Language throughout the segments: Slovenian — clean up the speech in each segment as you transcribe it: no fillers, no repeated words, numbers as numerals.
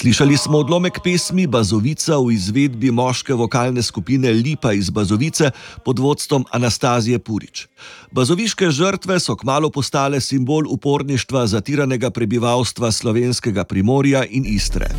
Slišali smo odlomek pesmi Bazovica v izvedbi moške vokalne skupine Lipa iz Bazovice pod vodstvom Anastazije Purič. Bazoviške žrtve so kmalu postale simbol uporništva zatiranega prebivalstva slovenskega Primorja in Istre.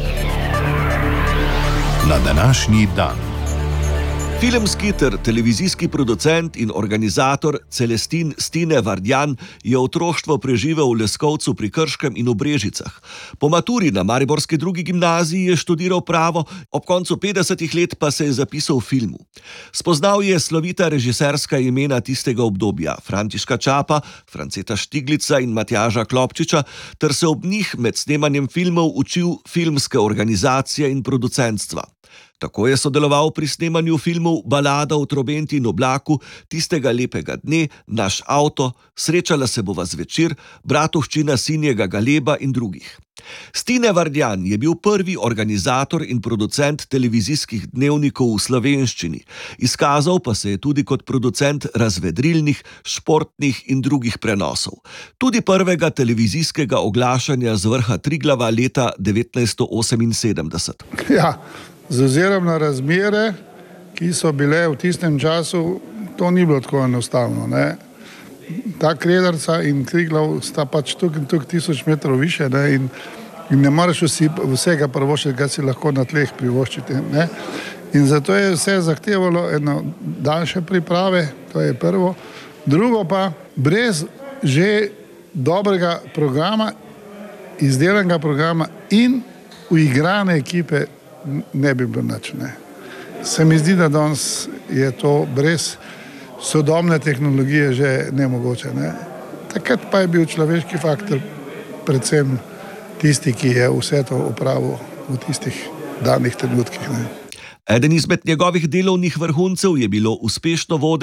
Na današnji dan. Filmski ter televizijski producent in organizator Celestin Stine Vardjan je otroštvo preživel v Leskovcu pri Krškem in v Brežicah. Po maturi na mariborski drugi gimnaziji je študiral pravo, ob koncu 50 let pa se je zapisal v filmu. Spoznal je slovita režiserska imena tistega obdobja, Františka Čapa, Franceta Štiglica in Matjaža Klopčiča, ter se ob njih med snemanjem filmov učil filmske organizacije in producentstva. Tako je sodeloval pri snemanju filmov Balada o trobenti in oblaku, Tistega lepega dne, Naš avto, Srečala se bova zvečer, Bratovščina sinjega galeba in drugih. Stine Vardjan je bil prvi organizator in producent televizijskih dnevnikov v slovenščini. Izkazal pa se je tudi kot producent razvedrilnih, športnih in drugih prenosov. Tudi prvega televizijskega oglašanja z vrha Triglava leta 1978. Ja. Z ozirom na razmere, ki so bile v tistem času, to ni bilo tako enostavno. Ne? Ta Krederca in Triglav sta pač tuk in tuk 1000 metrov više, ne? In ne moreš vsega privoščiti, kar si lahko na tleh privoščiti. Ne? In zato je vse zahtevalo eno daljše priprave, to je prvo. Drugo pa, brez že dobrega programa, izdelanega programa in uigrane ekipe ne bi bilo nič. Se mi zdi, da danes je to brez sodobne tehnologije že nemogoče. Ne? Takrat pa je bil človeški faktor predvsem tisti, ki je vse to opravil v tistih danih trenutkih. Ne? Eden izmed njegovih delovnih vrhuncev je bilo uspešno vodenje